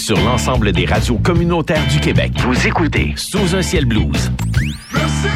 sur l'ensemble des radios communautaires du Québec. Vous écoutez Sous un ciel blues. Merci.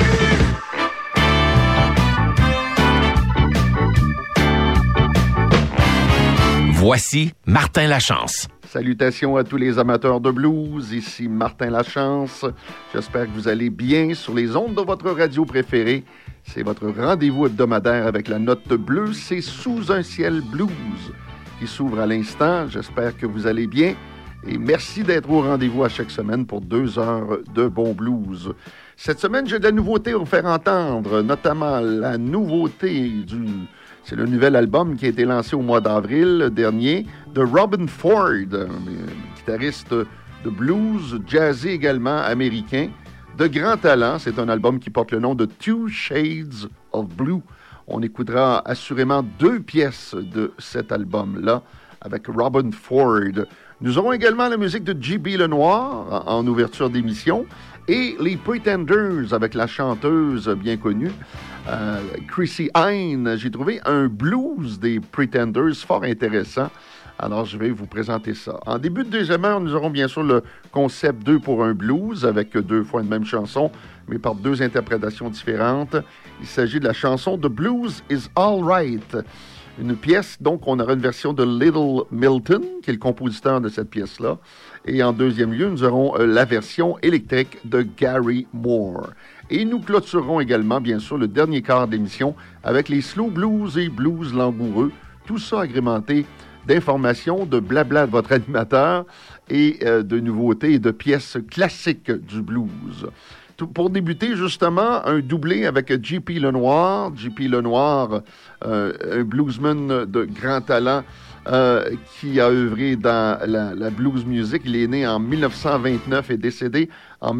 Voici Martin Lachance. Salutations à tous les amateurs de blues, ici Martin Lachance. J'espère que vous allez bien sur les ondes de votre radio préférée. C'est votre rendez-vous hebdomadaire avec la note bleue, c'est Sous un ciel blues qui s'ouvre à l'instant. J'espère que vous allez bien et merci d'être au rendez-vous à chaque semaine pour 2 heures de bon blues. Cette semaine, j'ai de la nouveauté à vous faire entendre, notamment la nouveauté c'est le nouvel album qui a été lancé au mois d'avril dernier de Robben Ford, guitariste de blues, jazzy également, américain, de grand talent. C'est un album qui porte le nom de Two Shades of Blue. On écoutera assurément 2 pièces de cet album-là avec Robben Ford. Nous aurons également la musique de J.B. Lenoir en ouverture d'émission et les Pretenders avec la chanteuse bien connue Chrissy Hine. J'ai trouvé un blues des Pretenders fort intéressant. Alors, je vais vous présenter ça. En début de deuxième heure, nous aurons bien sûr le concept 2 pour un blues avec 2 fois une même chanson, mais par 2 interprétations différentes. Il s'agit de la chanson The Blues is All Right. Une pièce, donc, on aura une version de Little Milton, qui est le compositeur de cette pièce-là. Et en deuxième lieu, nous aurons la version électrique de Gary Moore. Et nous clôturerons également, bien sûr, le dernier quart d'émission avec les slow blues et blues langoureux. Tout ça agrémenté d'informations, de blabla de votre animateur et de nouveautés et de pièces classiques du blues. Pour débuter, justement, un doublé avec J.P. Lenoir. J.P. Lenoir, un bluesman de grand talent qui a œuvré dans la blues music. Il est né en 1929 et décédé en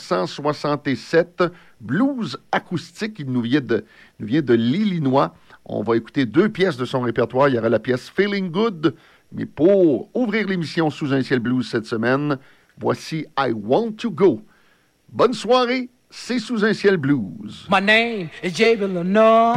1967. Blues acoustique, il nous vient de l'Illinois. On va écouter 2 pièces de son répertoire. Il y aura la pièce Feeling Good. Mais pour ouvrir l'émission Sous un ciel blues cette semaine, voici I Want to Go. Bonne soirée, c'est Sous un ciel blues. My name is J.B. Lenoir.